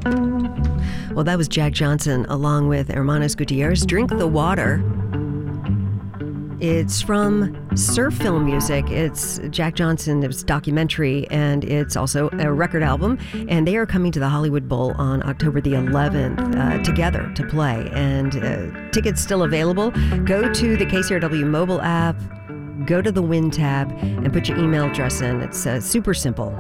Well, that was Jack Johnson along with Hermanos Gutierrez. Drink the Water. It's from Surf Film Music. It's Jack Johnson's documentary, and it's also a record album. And they are coming to the Hollywood Bowl on October the 11th together to play. And tickets still available. Go to the KCRW mobile app, go to the Win tab, and put your email address in. It's super simple.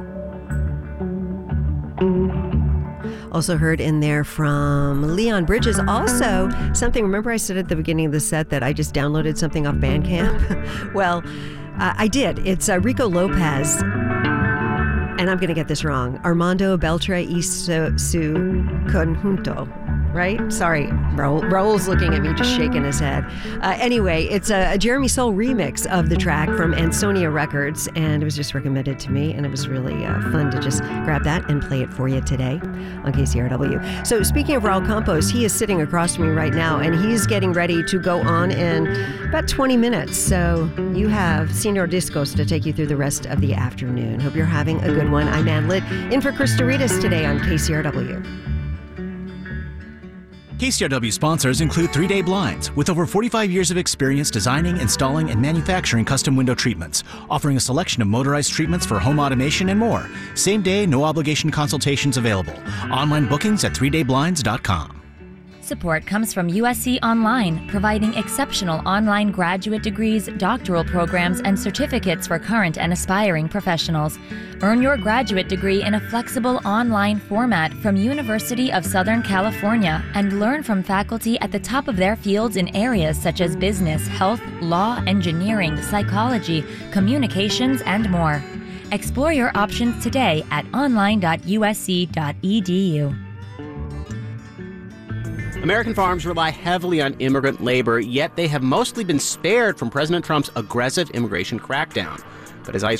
Also heard in there from Leon Bridges. Also, something, remember I said at the beginning of the set that I just downloaded something off Bandcamp? Well, I did. It's Rico Lopez, and I'm going to get this wrong, Armando Beltra y su Conjunto. Right? Sorry, Raul's looking at me, just shaking his head. Anyway, it's a Jeremy Soule remix of the track from Ansonia Records, and it was just recommended to me, and it was really fun to just grab that and play it for you today on KCRW. So speaking of Raul Campos, he is sitting across from me right now, and he's getting ready to go on in about 20 minutes. So you have Senior Discos to take you through the rest of the afternoon. Hope you're having a good one. I'm Ann Litt, in for Chris Doritas today on KCRW. KCRW sponsors include 3 Day Blinds, with over 45 years of experience designing, installing, and manufacturing custom window treatments, offering a selection of motorized treatments for home automation and more. Same day, no obligation consultations available. Online bookings at 3dayblinds.com. Support comes from USC Online, providing exceptional online graduate degrees, doctoral programs, and certificates for current and aspiring professionals. Earn your graduate degree in a flexible online format from University of Southern California and learn from faculty at the top of their fields in areas such as business, health, law, engineering, psychology, communications, and more. Explore your options today at online.usc.edu. American farms rely heavily on immigrant labor, yet they have mostly been spared from President Trump's aggressive immigration crackdown. But as ICE